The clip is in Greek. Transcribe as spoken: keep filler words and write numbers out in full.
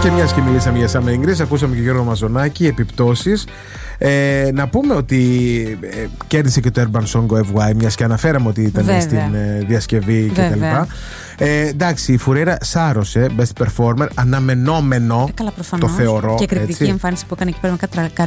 Και μιας και μιλήσαμε για Summer in Greece, ακούσαμε και Γιώργο Μαζονάκη, επιπτώσεις. Ε, να πούμε ότι ε, κέρδισε και το Urban Song ο Εφ Γουάι, μιας και αναφέραμε ότι ήταν Βέβαια. στην ε, διασκευή κτλ. Ε, εντάξει, η Φουρέιρα σάρωσε Best Performer, αναμενόμενο. Ε, καλά, προφανώς. Το θεωρώ. Και κριτική έτσι. εμφάνιση που έκανε εκεί πέρα με κατρα...